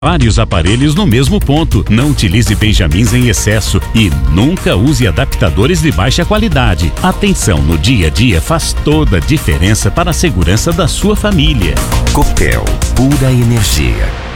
Vários aparelhos no mesmo ponto. Não utilize benjamins em excesso e nunca use adaptadores de baixa qualidade. Atenção no dia a dia faz toda a diferença para a segurança da sua família. Copel, pura energia.